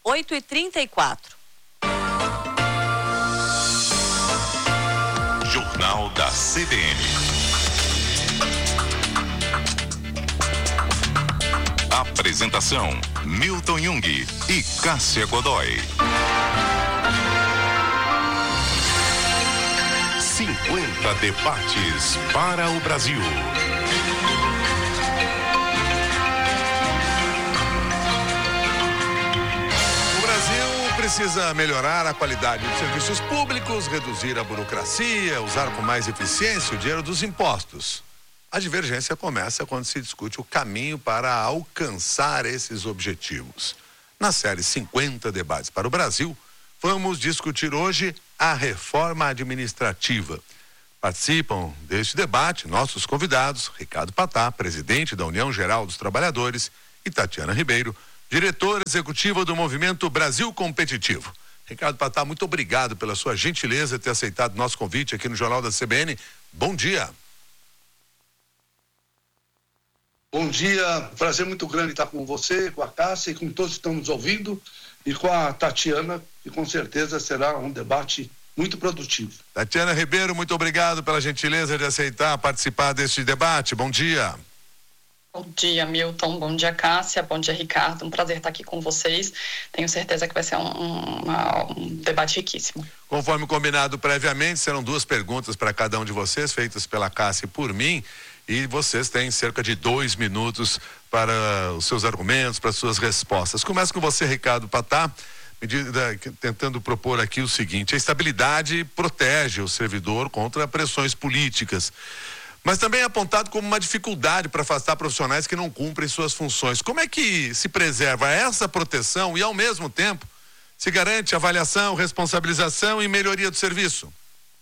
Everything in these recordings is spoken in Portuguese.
8h34. Jornal da CBN. Apresentação: Milton Jung e Cássia Godoy. 50 debates para o Brasil. O Brasil precisa melhorar a qualidade dos serviços públicos, reduzir a burocracia, usar com mais eficiência o dinheiro dos impostos. A divergência começa quando se discute o caminho para alcançar esses objetivos. Na série 50 debates para o Brasil, vamos discutir hoje a reforma administrativa. Participam deste debate nossos convidados, Ricardo Patá, presidente da União Geral dos Trabalhadores, e Tatiana Ribeiro, diretora executiva do Movimento Brasil Competitivo. Ricardo Patá, muito obrigado pela sua gentileza de ter aceitado nosso convite aqui no Jornal da CBN. Bom dia. Bom dia, prazer muito grande estar com você, com a Cássia e com todos que estão nos ouvindo, e com a Tatiana, que com certeza será um debate muito produtivo. Tatiana Ribeiro, muito obrigado pela gentileza de aceitar participar deste debate. Bom dia. Bom dia, Milton. Bom dia, Cássia. Bom dia, Ricardo. Um prazer estar aqui com vocês. Tenho certeza que vai ser um debate riquíssimo. Conforme combinado previamente, serão 2 perguntas para cada um de vocês, feitas pela Cássia e por mim. E vocês têm cerca de 2 minutos para os seus argumentos, para as suas respostas. Começo com você, Ricardo Patá, tentando propor aqui o seguinte: a estabilidade protege o servidor contra pressões políticas, mas também é apontado como uma dificuldade para afastar profissionais que não cumprem suas funções. Como é que se preserva essa proteção e, ao mesmo tempo, se garante avaliação, responsabilização e melhoria do serviço?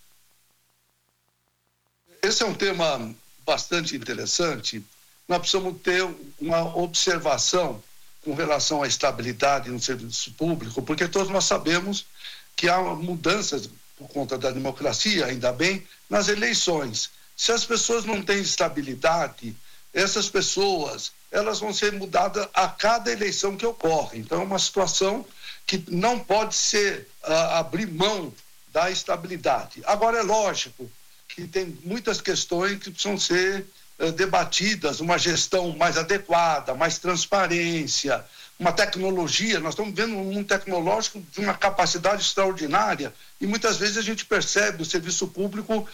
Esse é um tema bastante interessante. Nós precisamos ter uma observação com relação à estabilidade no serviço público, porque todos nós sabemos que há mudanças por conta da democracia, ainda bem, nas eleições. Se as pessoas não têm estabilidade, essas pessoas, elas vão ser mudadas a cada eleição que ocorre. Então é uma situação que não pode ser abrir mão da estabilidade. Agora é lógico que tem muitas questões que precisam ser debatidas, uma gestão mais adequada, mais transparência, uma tecnologia. Nós estamos vendo um mundo tecnológico de uma capacidade extraordinária e muitas vezes a gente percebe o serviço público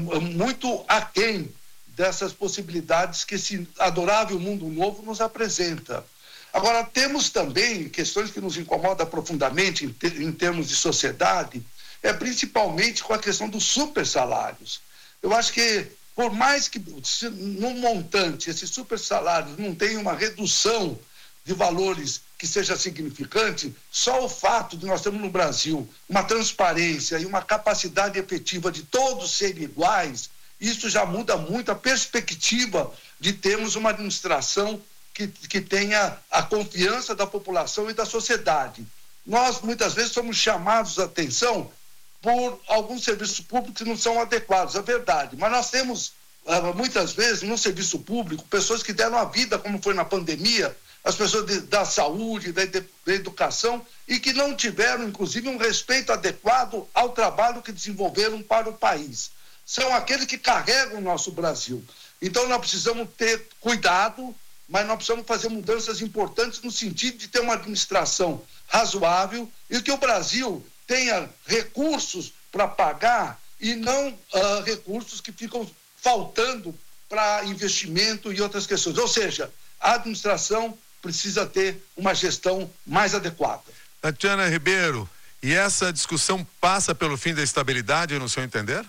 muito aquém dessas possibilidades que esse adorável mundo novo nos apresenta. Agora, temos também questões que nos incomodam profundamente em termos de sociedade, principalmente com a questão dos supersalários. Eu acho que, por mais que no montante esses supersalários não tenham uma redução de valores que seja significante, só o fato de nós termos no Brasil uma transparência e uma capacidade efetiva de todos serem iguais, isso já muda muito a perspectiva de termos uma administração que tenha a confiança da população e da sociedade. Nós, muitas vezes, somos chamados a atenção por alguns serviços públicos que não são adequados, é verdade. Mas nós temos, muitas vezes, no serviço público, pessoas que deram a vida, como foi na pandemia, as pessoas da saúde, da educação, e que não tiveram, inclusive, um respeito adequado ao trabalho que desenvolveram para o país. São aqueles que carregam o nosso Brasil. Então, nós precisamos ter cuidado, mas nós precisamos fazer mudanças importantes no sentido de ter uma administração razoável e que o Brasil tenha recursos para pagar e não recursos que ficam faltando para investimento e outras questões. Ou seja, a administração precisa ter uma gestão mais adequada. Tatiana Ribeiro, e essa discussão passa pelo fim da estabilidade, no seu entender?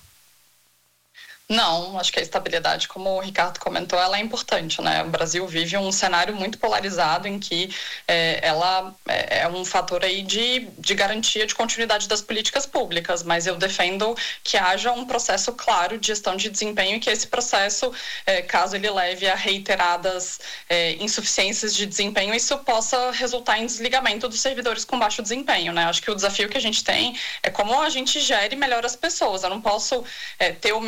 Não, acho que a estabilidade, como o Ricardo comentou, ela é importante, né? O Brasil vive um cenário muito polarizado em que ela é um fator aí de garantia de continuidade das políticas públicas, mas eu defendo que haja um processo claro de gestão de desempenho e que esse processo, caso ele leve a reiteradas insuficiências de desempenho, isso possa resultar em desligamento dos servidores com baixo desempenho, né? Acho que o desafio que a gente tem é como a gente gere melhor as pessoas. Eu não posso ter o mesmo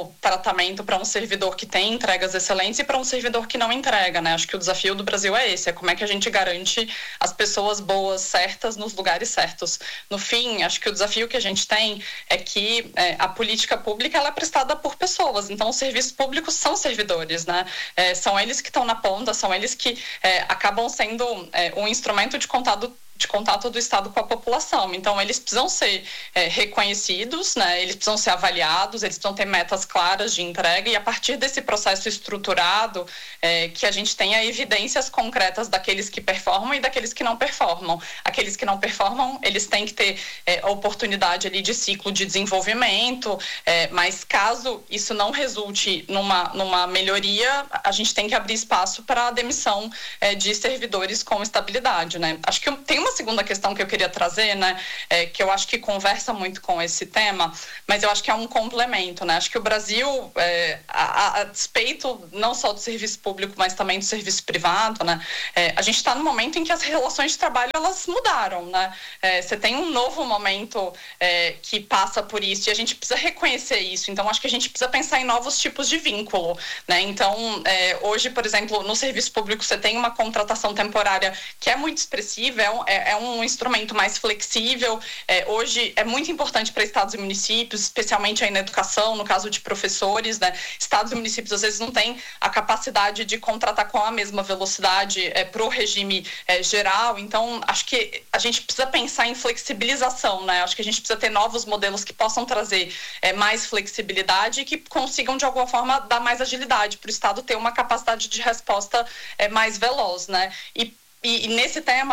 mesmo tratamento para um servidor que tem entregas excelentes e para um servidor que não entrega, né? Acho que o desafio do Brasil é esse, é como é que a gente garante as pessoas boas, certas, nos lugares certos. No fim, acho que o desafio que a gente tem é que a política pública ela é prestada por pessoas, então os serviços públicos são servidores, né? São eles que estão na ponta, são eles que acabam sendo um instrumento de contato do Estado com a população. Então, eles precisam ser reconhecidos, né? Eles precisam ser avaliados, eles precisam ter metas claras de entrega e, a partir desse processo estruturado, que a gente tenha evidências concretas daqueles que performam e daqueles que não performam. Aqueles que não performam, eles têm que ter a oportunidade ali de ciclo de desenvolvimento, mas caso isso não resulte numa melhoria, a gente tem que abrir espaço para a demissão de servidores com estabilidade, né? Acho que tem uma segunda questão que eu queria trazer, né, que eu acho que conversa muito com esse tema, mas eu acho que é um complemento, né? Acho que o Brasil, a despeito não só do serviço público, mas também do serviço privado, né, a gente está no momento em que as relações de trabalho elas mudaram, né? Você tem um novo momento que passa por isso e a gente precisa reconhecer isso. Então, acho que a gente precisa pensar em novos tipos de vínculo, né? Então, hoje, por exemplo, no serviço público você tem uma contratação temporária que é muito expressiva, é um instrumento mais flexível. Hoje é muito importante para estados e municípios, especialmente aí na educação, no caso de professores, né? Estados e municípios às vezes não têm a capacidade de contratar com a mesma velocidade para o regime geral. Então, acho que a gente precisa pensar em flexibilização, né? Acho que a gente precisa ter novos modelos que possam trazer mais flexibilidade e que consigam, de alguma forma, dar mais agilidade para o Estado ter uma capacidade de resposta mais veloz, né? E nesse tema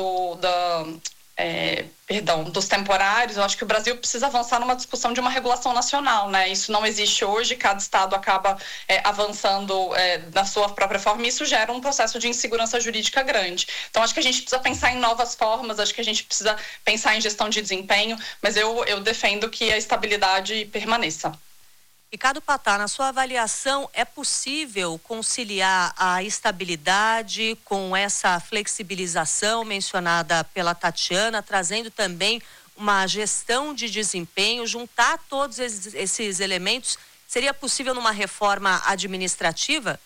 dos temporários, eu acho que o Brasil precisa avançar numa discussão de uma regulação nacional, né? Isso não existe hoje, cada estado acaba avançando na sua própria forma e isso gera um processo de insegurança jurídica grande. Então, acho que a gente precisa pensar em novas formas, acho que a gente precisa pensar em gestão de desempenho, mas eu defendo que a estabilidade permaneça. Ricardo Patá, na sua avaliação, é possível conciliar a estabilidade com essa flexibilização mencionada pela Tatiana, trazendo também uma gestão de desempenho, juntar todos esses elementos? Seria possível numa reforma administrativa?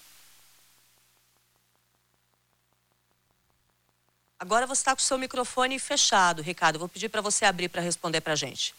Agora você está com o seu microfone fechado, Ricardo. Vou pedir para você abrir para responder para a gente.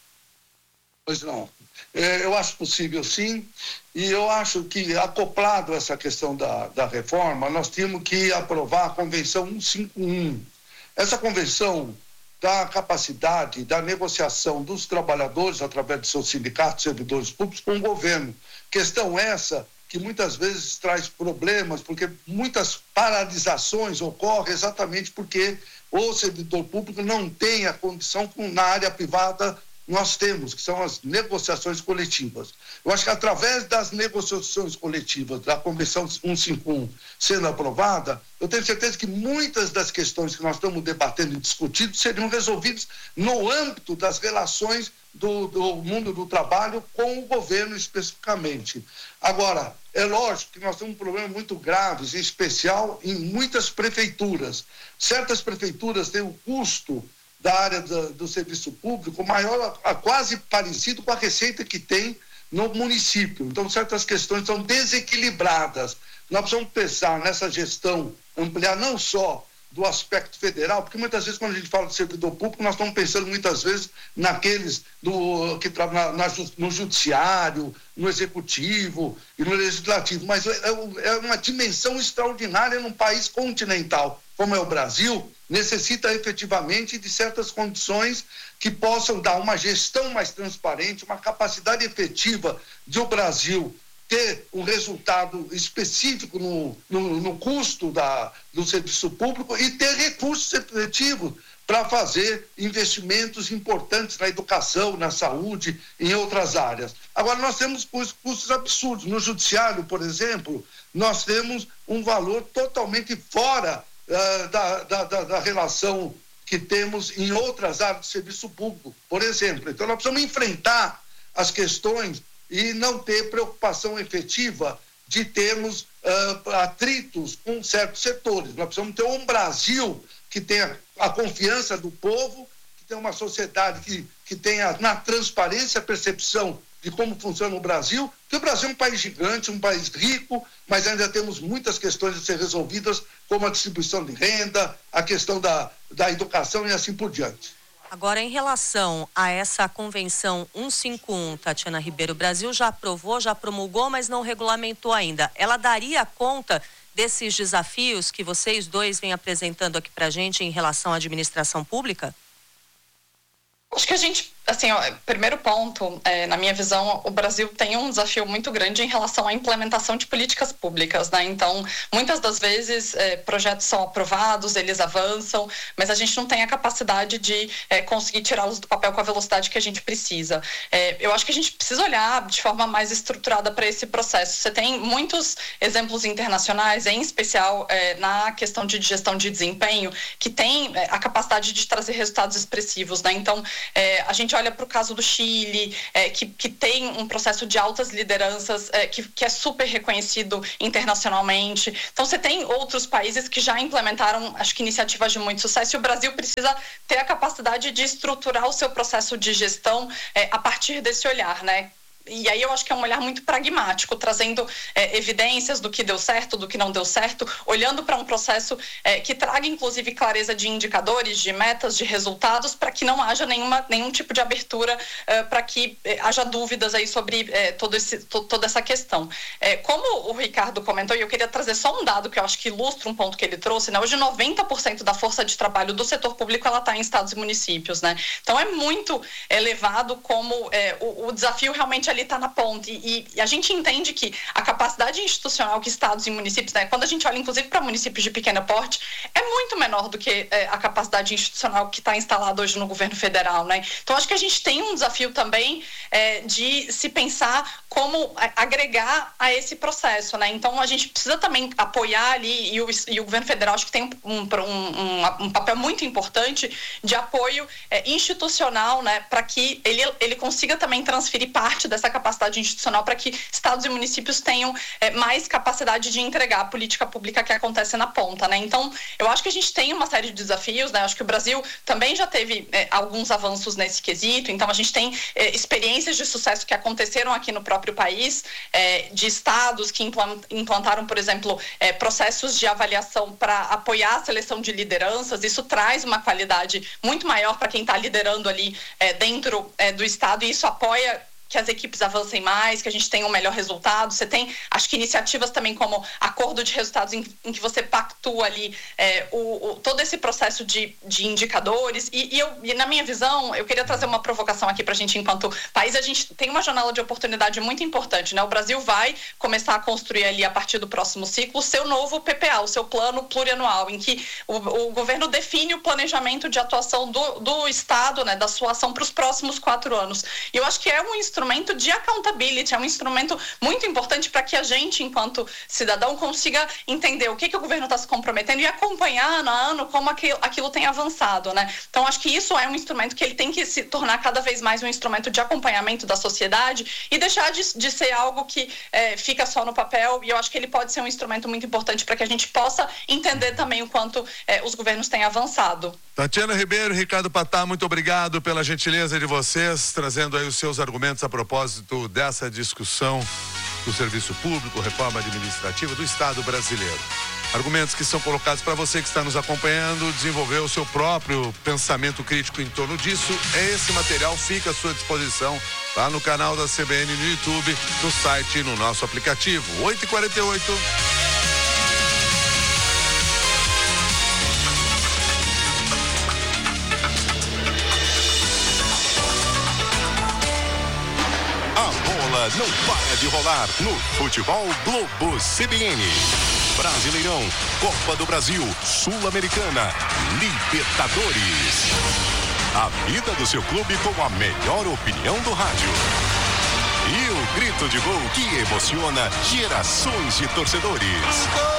Pois não. Eu acho possível, sim, e eu acho que, acoplado a essa questão da reforma, nós temos que aprovar a Convenção 151. Essa convenção dá capacidade da negociação dos trabalhadores, através de seus sindicatos, servidores públicos, com o governo. Questão essa que muitas vezes traz problemas, porque muitas paralisações ocorrem exatamente porque o servidor público não tem a condição na área privada nós temos, que são as negociações coletivas. Eu acho que através das negociações coletivas, da Convenção 151 sendo aprovada, eu tenho certeza que muitas das questões que nós estamos debatendo e discutindo seriam resolvidas no âmbito das relações do mundo do trabalho com o governo especificamente. Agora, é lógico que nós temos um problema muito grave, em especial em muitas prefeituras. Certas prefeituras têm o custo da área do serviço público maior, quase parecido com a receita que tem no município. Então, certas questões são desequilibradas. Nós precisamos pensar nessa gestão, ampliar não só do aspecto federal, porque muitas vezes quando a gente fala de servidor público, nós estamos pensando muitas vezes naqueles que trabalham no judiciário, no executivo e no legislativo, mas é uma dimensão extraordinária num país continental como é o Brasil, necessita efetivamente de certas condições que possam dar uma gestão mais transparente, uma capacidade efetiva de o Brasil ter um resultado específico no custo do serviço público e ter recursos efetivos para fazer investimentos importantes na educação, na saúde, em outras áreas. Agora, nós temos custos absurdos. No judiciário, por exemplo, nós temos um valor totalmente fora da relação que temos em outras áreas de serviço público, por exemplo. Então, nós precisamos enfrentar as questões e não ter preocupação efetiva de termos atritos com certos setores. Nós precisamos ter um Brasil que tenha a confiança do povo, que tenha uma sociedade que tenha na transparência a percepção de como funciona o Brasil, porque o Brasil é um país gigante, um país rico, mas ainda temos muitas questões a ser resolvidas, como a distribuição de renda, a questão da educação e assim por diante. Agora, em relação a essa Convenção 151, Tatiana Ribeiro, o Brasil já aprovou, já promulgou, mas não regulamentou ainda. Ela daria conta desses desafios que vocês dois vêm apresentando aqui para a gente em relação à administração pública? Acho que a gente, assim, primeiro ponto, na minha visão, o Brasil tem um desafio muito grande em relação à implementação de políticas públicas, né? Então, muitas das vezes, projetos são aprovados, eles avançam, mas a gente não tem a capacidade de conseguir tirá-los do papel com a velocidade que a gente precisa. Eu acho que a gente precisa olhar de forma mais estruturada para esse processo. Você tem muitos exemplos internacionais, em especial na questão de gestão de desempenho, que tem a capacidade de trazer resultados expressivos, né? Então, a gente olha para o caso do Chile, que tem um processo de altas lideranças que é super reconhecido internacionalmente. Então, você tem outros países que já implementaram, acho que, iniciativas de muito sucesso, e o Brasil precisa ter a capacidade de estruturar o seu processo de gestão a partir desse olhar, né? E aí eu acho que é um olhar muito pragmático, trazendo evidências do que deu certo, do que não deu certo, olhando para um processo que traga, inclusive, clareza de indicadores, de metas, de resultados, para que não haja nenhum tipo de abertura, para que haja dúvidas aí sobre toda essa questão. Como o Ricardo comentou, e eu queria trazer só um dado que eu acho que ilustra um ponto que ele trouxe, né? Hoje 90% da força de trabalho do setor público ela está em estados e municípios, né? Então é muito elevado como o desafio realmente ali está na ponta, e a gente entende que a capacidade institucional que estados e municípios, né, quando a gente olha inclusive para municípios de pequeno porte, é muito menor do que a capacidade institucional que está instalada hoje no governo federal, né? Então acho que a gente tem um desafio também de se pensar como agregar a esse processo, né? Então a gente precisa também apoiar ali, e o governo federal acho que tem um papel muito importante de apoio institucional, né, para que ele consiga também transferir parte dessa capacidade institucional para que estados e municípios tenham mais capacidade de entregar a política pública que acontece na ponta, né? Então, eu acho que a gente tem uma série de desafios, né? Acho que o Brasil também já teve alguns avanços nesse quesito, então a gente tem experiências de sucesso que aconteceram aqui no próprio país, de estados que implantaram, por exemplo, processos de avaliação para apoiar a seleção de lideranças. Isso traz uma qualidade muito maior para quem está liderando ali dentro do estado, e isso apoia que as equipes avancem mais, que a gente tenha um melhor resultado. Você tem, acho que, iniciativas também como acordo de resultados em que você pactua ali todo esse processo de indicadores. E na minha visão, eu queria trazer uma provocação aqui para a gente, enquanto país. A gente tem uma janela de oportunidade muito importante, né? O Brasil vai começar a construir ali, a partir do próximo ciclo, o seu novo PPA, o seu plano plurianual, em que o governo define o planejamento de atuação do Estado, né, da sua ação para os próximos 4 anos. E eu acho que é um instrumento de accountability, é um instrumento muito importante para que a gente, enquanto cidadão, consiga entender o que o governo está se comprometendo e acompanhar ano a ano como aquilo tem avançado, né? Então, acho que isso é um instrumento que ele tem que se tornar cada vez mais um instrumento de acompanhamento da sociedade e deixar de ser algo que fica só no papel, e eu acho que ele pode ser um instrumento muito importante para que a gente possa entender também o quanto os governos têm avançado. Tatiana Ribeiro, Ricardo Patá, muito obrigado pela gentileza de vocês, trazendo aí os seus argumentos a propósito dessa discussão do serviço público, reforma administrativa do Estado brasileiro. Argumentos que são colocados para você que está nos acompanhando, desenvolver o seu próprio pensamento crítico em torno disso. Esse material fica à sua disposição lá no canal da CBN, no YouTube, no site e no nosso aplicativo. 8h48. Não para de rolar no Futebol Globo CBN. Brasileirão, Copa do Brasil, Sul-Americana, Libertadores. A vida do seu clube com a melhor opinião do rádio. E o grito de gol que emociona gerações de torcedores.